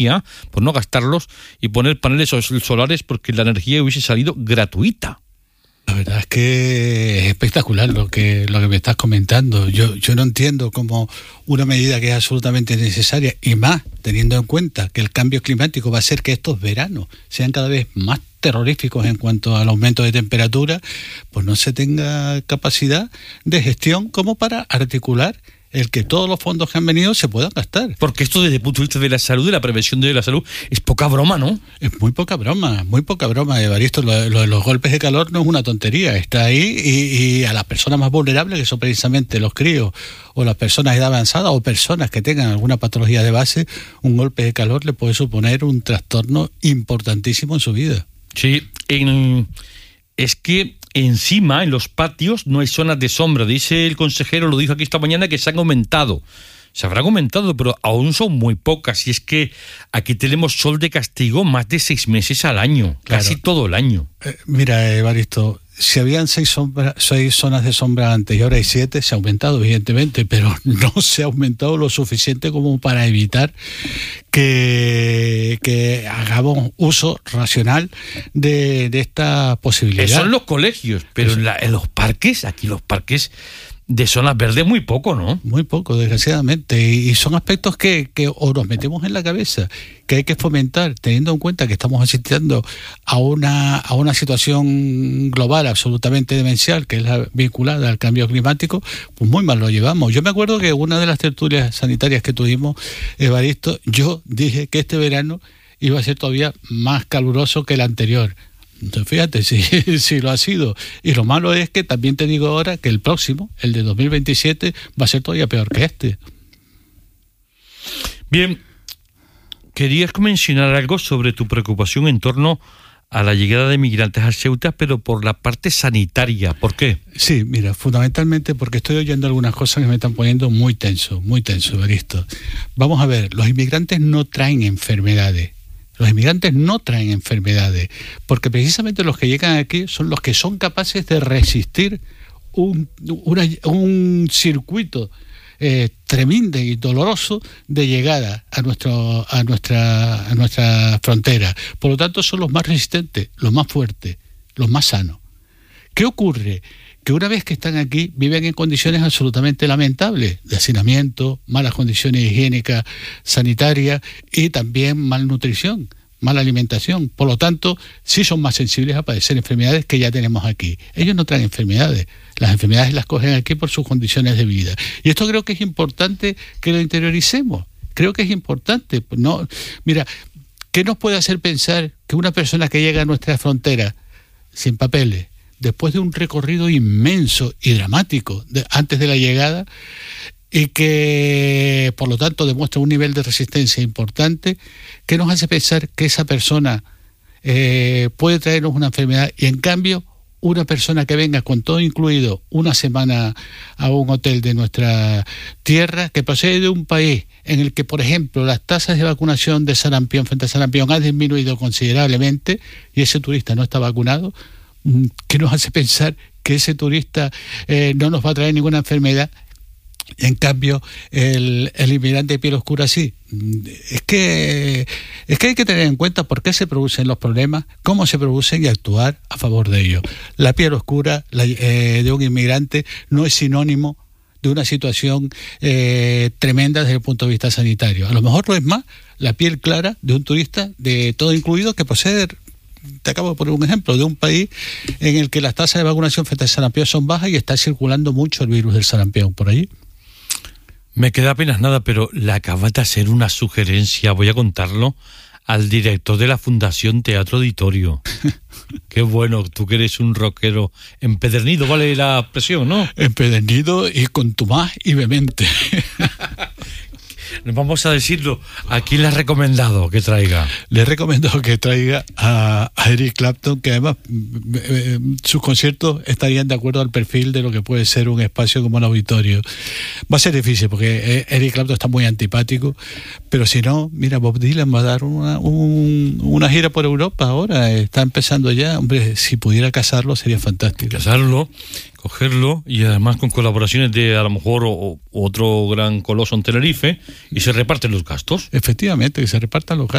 por no gastarlos y poner paneles solares porque la energía hubiese salido gratuita. La verdad es que es espectacular lo que me estás comentando. Yo no entiendo cómo una medida que es absolutamente necesaria, y más teniendo en cuenta que el cambio climático va a hacer que estos veranos sean cada vez más terroríficos en cuanto al aumento de temperatura, pues no se tenga capacidad de gestión como para articular el que todos los fondos que han venido se puedan gastar. Porque esto desde el punto de vista de la salud, de la prevención de la salud, es poca broma, ¿no? Es muy poca broma, Evaristo. Lo de los golpes de calor no es una tontería, está ahí y a las personas más vulnerables, que son precisamente los críos o las personas de edad avanzada o personas que tengan alguna patología de base, un golpe de calor le puede suponer un trastorno importantísimo en su vida. Sí, es que encima, en los patios, no hay zonas de sombra. Dice el consejero, lo dijo aquí esta mañana, que se han aumentado. Se habrán aumentado, pero aún son muy pocas. Y es que aquí tenemos sol de castigo más de 6 meses al año, claro, casi todo el año. Mira, Evaristo, si habían 6 zonas de sombra antes y ahora hay 7, se ha aumentado, evidentemente, pero no se ha aumentado lo suficiente como para evitar que hagamos uso racional de esta posibilidad. Eso en los colegios, pero en los parques, aquí los parques de zonas verdes muy poco, ¿no? Muy poco, desgraciadamente, y son aspectos que o nos metemos en la cabeza, que hay que fomentar, teniendo en cuenta que estamos asistiendo a una situación global absolutamente demencial, que es la vinculada al cambio climático, pues muy mal lo llevamos. Yo me acuerdo que una de las tertulias sanitarias que tuvimos, Evaristo, yo dije que este verano iba a ser todavía más caluroso que el anterior. Entonces, fíjate, si lo ha sido. Y lo malo es que también te digo ahora que el próximo, el de 2027, va a ser todavía peor que este. Bien, querías mencionar algo sobre tu preocupación en torno a la llegada de migrantes a Ceuta, pero por la parte sanitaria. ¿Por qué? Sí, mira, fundamentalmente porque estoy oyendo algunas cosas que me están poniendo muy tenso, Evaristo. Vamos a ver, los inmigrantes no traen enfermedades. Los inmigrantes no traen enfermedades, porque precisamente los que llegan aquí son los que son capaces de resistir un circuito tremendo y doloroso de llegada a nuestra frontera. Por lo tanto, son los más resistentes, los más fuertes, los más sanos. ¿Qué ocurre? Que una vez que están aquí viven en condiciones absolutamente lamentables, de hacinamiento, malas condiciones higiénicas, sanitarias y también malnutrición, mala alimentación. Por lo tanto, sí son más sensibles a padecer enfermedades que ya tenemos aquí. Ellos no traen enfermedades, las enfermedades las cogen aquí por sus condiciones de vida. Y esto creo que es importante que lo interioricemos. Creo que es importante. No, mira, ¿qué nos puede hacer pensar que una persona que llega a nuestra frontera sin papeles, después de un recorrido inmenso y dramático antes de la llegada, y que por lo tanto demuestra un nivel de resistencia importante, que nos hace pensar que esa persona puede traernos una enfermedad, y en cambio una persona que venga con todo incluido una semana a un hotel de nuestra tierra, que procede de un país en el que, por ejemplo, las tasas de vacunación de sarampión frente a sarampión han disminuido considerablemente y ese turista no está vacunado, ¿qué nos hace pensar que ese turista no nos va a traer ninguna enfermedad? En cambio, el inmigrante de piel oscura sí. Es que hay que tener en cuenta por qué se producen los problemas, cómo se producen y actuar a favor de ellos. La piel oscura de un inmigrante no es sinónimo de una situación tremenda desde el punto de vista sanitario. A lo mejor lo es más la piel clara de un turista de todo incluido que posee, te acabo de poner un ejemplo, de un país en el que las tasas de vacunación frente al sarampión son bajas y está circulando mucho el virus del sarampión por allí. Me queda apenas nada, pero le acabas de hacer una sugerencia, voy a contarlo, al director de la Fundación Teatro Auditorio. Qué bueno, tú que eres un rockero empedernido, vale la expresión, ¿no? Empedernido y contumaz y vehemente. Vamos a decirlo, ¿a quién le has recomendado que traiga? Le he recomendado que traiga a Eric Clapton, que además sus conciertos estarían de acuerdo al perfil de lo que puede ser un espacio como el auditorio. Va a ser difícil porque Eric Clapton está muy antipático, pero si no, mira, Bob Dylan va a dar una gira por Europa ahora, está empezando ya. Hombre, si pudiera casarlo sería fantástico. Casarlo Cogerlo y además con colaboraciones de a lo mejor otro gran coloso en Tenerife y se reparten los gastos. Efectivamente, que se repartan los gastos.